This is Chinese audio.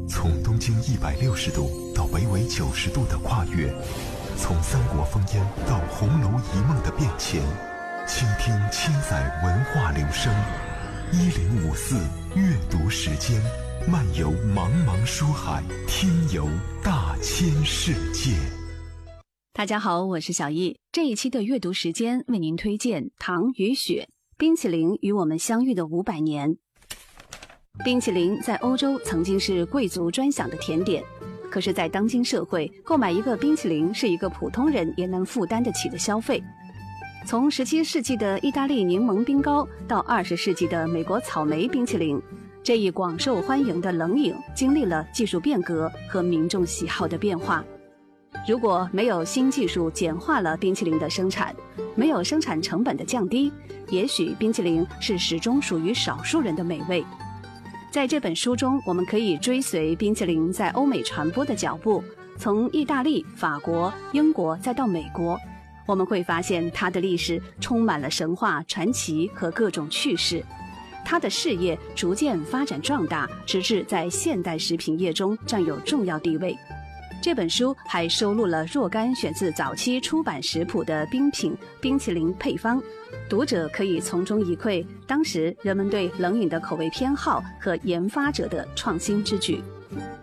从东经160度到北纬90度的跨越，从三国烽烟到红楼一梦的变迁，倾听千载文化流声。1054阅读时间，漫游茫茫书海，听游大千世界。 大家好，我是小易。这一期的阅读时间为您推荐《糖与雪：冰淇淋与我们相遇的500年》。冰淇淋在欧洲曾经是贵族专享的甜点，可是在当今社会，购买一个冰淇淋是一个普通人也能负担得起的消费。从17世纪的意大利柠檬冰糕到20世纪的美国草莓冰淇淋，这一广受欢迎的冷饮经历了技术变革和民众喜好的变化。如果没有新技术简化了冰淇淋的生产，没有生产成本的降低，也许冰淇淋是始终属于少数人的美味。在这本书中，我们可以追随冰淇淋在欧美传播的脚步，从意大利、法国、英国再到美国，我们会发现它的历史充满了神话、传奇和各种趣事。它的事业逐渐发展壮大，直至在现代食品业中占有重要地位。这本书还收录了若干选自早期出版食谱的冰淇淋配方，读者可以从中一窥当时人们对冷饮的口味偏好和研发者的创新之举。